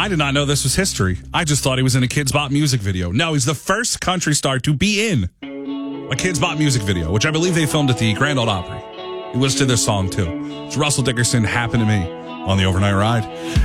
I did not know this was history. I just thought he was in a Kids Bop music video. No, he's the first country star to be in a Kids Bop music video, which I believe they filmed at the Grand Ole Opry. He listed this song, too. It's Russell Dickerson, Happened to Me, on the Overnight Ride.